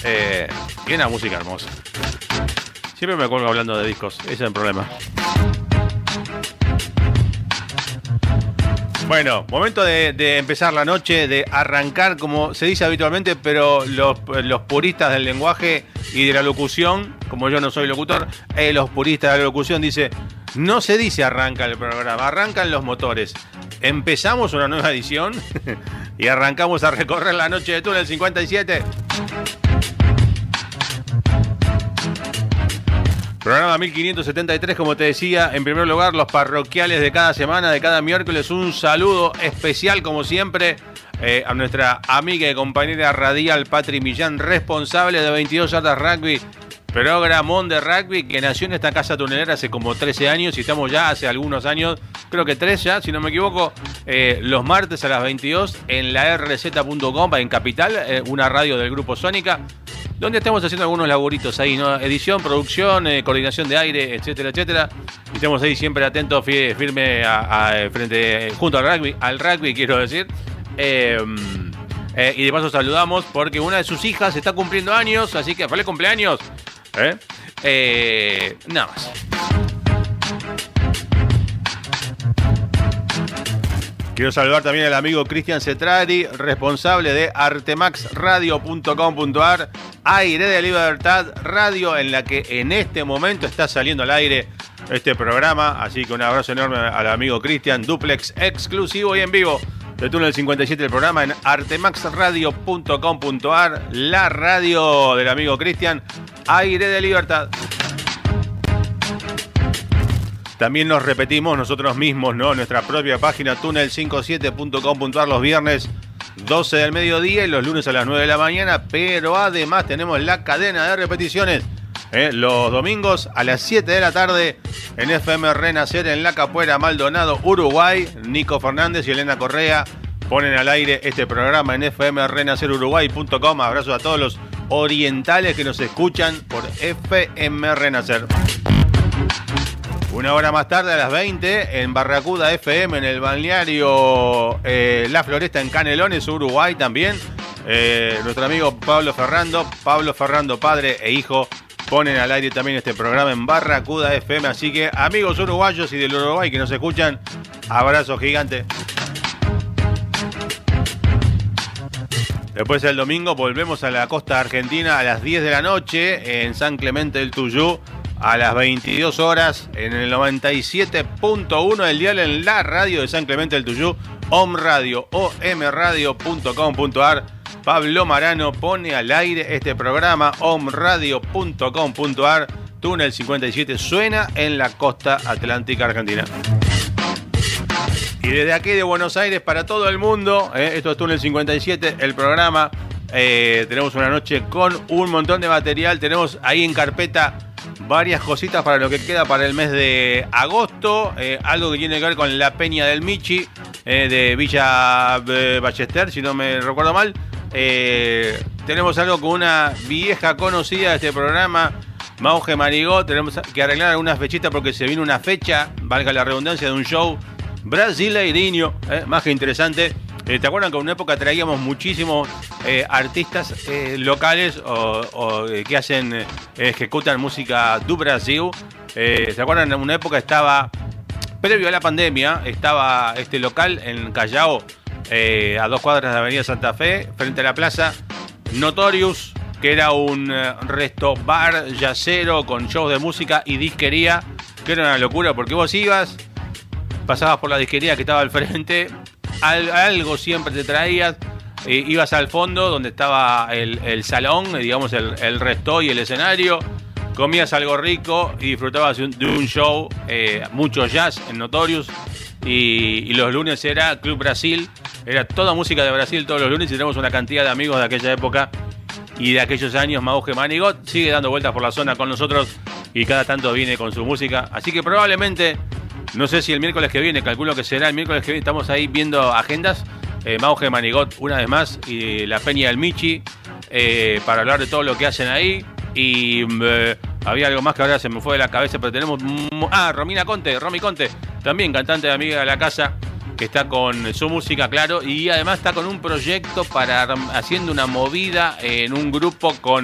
Y una música hermosa. Siempre me acuerdo hablando de discos, ese es el problema. Bueno, momento de empezar la noche, de arrancar, como se dice habitualmente, pero los puristas del lenguaje y de la locución, como yo no soy locutor, los puristas de la locución dicen, no se dice arranca el programa, arrancan los motores. Empezamos una nueva edición y arrancamos a recorrer la noche de Túnel 57. Programa 1573, como te decía, en primer lugar, los parroquiales de cada semana, de cada miércoles. Un saludo especial, como siempre, a nuestra amiga y compañera radial Patri Millán, responsable de 22 Yardas Rugby, programón de rugby que nació en esta casa tunelera hace como 13 años y estamos ya hace algunos años, creo que 3 ya, si no me equivoco, los martes a las 22 en la rz.com, en Capital, una radio del Grupo Sónica, donde estamos haciendo algunos laburitos ahí, ¿no? Edición, producción, coordinación de aire, etcétera, etcétera. Y estamos ahí siempre atentos, firme junto al rugby, quiero decir. Y de paso saludamos porque una de sus hijas está cumpliendo años, así que feliz cumpleaños. Nada más. Quiero saludar también al amigo Cristian Cetrari, responsable de artemaxradio.com.ar, Aire de Libertad, radio en la que en este momento está saliendo al aire este programa. Así que un abrazo enorme al amigo Cristian, duplex exclusivo y en vivo de Túnel 57, el programa en artemaxradio.com.ar, la radio del amigo Cristian, Aire de Libertad. También nos repetimos nosotros mismos, ¿no? Nuestra propia página túnel57.com.ar los viernes 12 del mediodía y los lunes a las 9 de la mañana, pero además tenemos la cadena de repeticiones los domingos a las 7 de la tarde en FM Renacer en La Capuera, Maldonado, Uruguay. Nico Fernández y Elena Correa ponen al aire este programa en fmrenaceruruguay.com. Abrazos a todos los orientales que nos escuchan por FM Renacer. Una hora más tarde, a las 20, en Barracuda FM, en el balneario La Floresta, en Canelones, Uruguay también. Nuestro amigo Pablo Ferrando, padre e hijo, ponen al aire también este programa en Barracuda FM. Así que, amigos uruguayos y del Uruguay que nos escuchan, abrazo gigante. Después el domingo volvemos a la costa argentina a las 10 de la noche en San Clemente del Tuyú. A las 22 horas en el 97.1 del dial en la radio de San Clemente del Tuyú, omradio, omradio.com.ar. Pablo Marano pone al aire este programa, omradio.com.ar. Túnel 57 suena en la costa atlántica argentina. Y desde aquí de Buenos Aires para todo el mundo, esto es Túnel 57, el programa. Tenemos una noche con un montón de material, tenemos ahí en carpeta varias cositas para lo que queda para el mes de agosto, algo que tiene que ver con la Peña del Michi, de Villa Ballester, si no me recuerdo mal. Tenemos algo con una vieja conocida de este programa, Mauge Marigó. Tenemos que arreglar algunas fechitas porque se viene una fecha, valga la redundancia, de un show brasileirinho, más que interesante. ¿Te acuerdan que en una época traíamos muchísimos artistas locales o que ejecutan música do Brasil? ¿Se acuerdan? En una época estaba, previo a la pandemia, estaba este local en Callao, a 2 cuadras de Avenida Santa Fe, frente a la plaza, Notorious, que era un resto bar yacero con shows de música y disquería, que era una locura porque vos ibas, pasabas por la disquería que estaba al frente, algo siempre te traías, ibas al fondo donde estaba el salón, digamos el resto y el escenario, comías algo rico y disfrutabas de un show, mucho jazz en Notorious, y los lunes era Club Brasil, era toda música de Brasil todos los lunes y tenemos una cantidad de amigos de aquella época y de aquellos años. Mauge Manigot sigue dando vueltas por la zona con nosotros y cada tanto viene con su música, así que probablemente, no sé si el miércoles que viene, calculo que será el miércoles que viene, estamos ahí viendo agendas, Mauge Manigot una vez más y la Peña del Michi, para hablar de todo lo que hacen ahí. Y había algo más que ahora se me fue de la cabeza, pero tenemos Romy Conte, también cantante de amiga de la casa, que está con su música, claro, y además está con un proyecto para haciendo una movida en un grupo con